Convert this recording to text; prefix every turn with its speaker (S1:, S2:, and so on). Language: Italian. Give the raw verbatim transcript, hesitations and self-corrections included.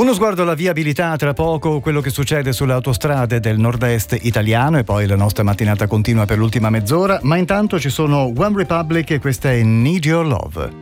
S1: Uno sguardo alla viabilità tra poco, quello che succede sulle autostrade del nord-est italiano e poi la nostra mattinata continua per l'ultima mezz'ora, ma intanto ci sono One Republic e questa è Need Your Love.